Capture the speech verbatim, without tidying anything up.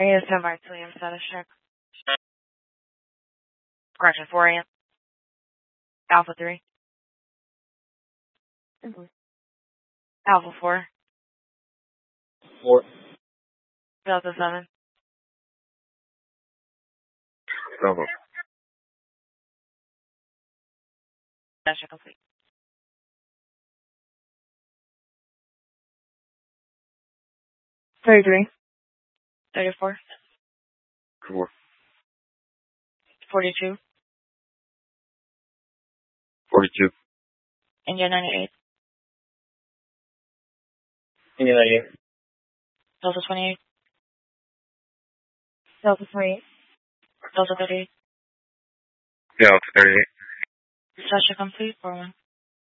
A S M by William status check. Correction four A M. Alpha three. Mm-hmm. Alpha four. Four. Delta seven. Delta. Status check complete. Thirty-three. Thirty-four. Four. Forty-two. Forty-two. India ninety-eight. India ninety-eight. Delta twenty-eight. Delta twenty-eight. Delta thirty-eight. Delta thirty-eight. Status check complete. four one.